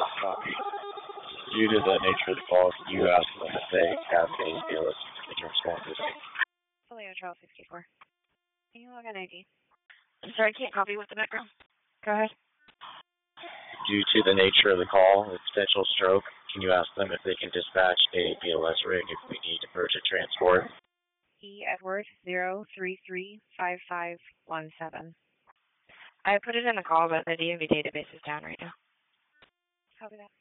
Copy. Due to the nature of the call, can you ask them if they have any feelings in response to this? Folio Trail 64. Can you log on ID? I'm sorry, I can't copy with the background. Go ahead. Due to the nature of the call and potential stroke, can you ask them if they can dispatch a BLS rig if we need urgent transport? E. Edward 0335517. I put it in the call, but the DMV database is down right now. Copy that.